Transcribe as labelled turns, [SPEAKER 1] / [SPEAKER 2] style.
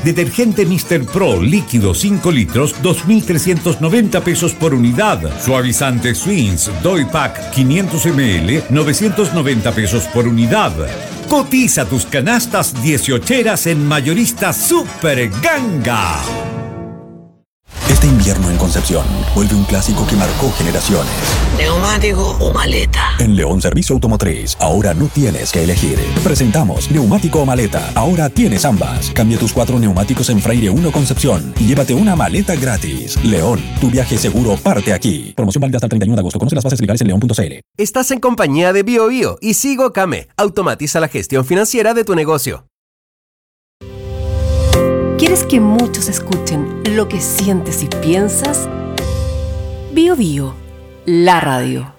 [SPEAKER 1] Detergente Mr. Pro líquido 5 litros, 2.390 pesos por unidad. Suavizante Swings Doy Pack 500 ml, 990 pesos por unidad. Cotiza tus canastas 18eras en Mayorista Super Ganga.
[SPEAKER 2] Este invierno en Concepción vuelve un clásico que marcó generaciones.
[SPEAKER 3] ¿Neumático o maleta?
[SPEAKER 2] En León Servicio Automotriz, ahora no tienes que elegir. Presentamos neumático o maleta. Ahora tienes ambas. Cambia tus 4 neumáticos en Freire 1 Concepción y llévate una maleta gratis. León, tu viaje seguro parte aquí. Promoción válida hasta el 31 de agosto. Conoce las bases legales en león.cl.
[SPEAKER 4] Estás en compañía de BioBio y Sigo Came. Automatiza la gestión financiera de tu negocio.
[SPEAKER 5] ¿Quieres que muchos escuchen lo que sientes y piensas? BioBio, la radio.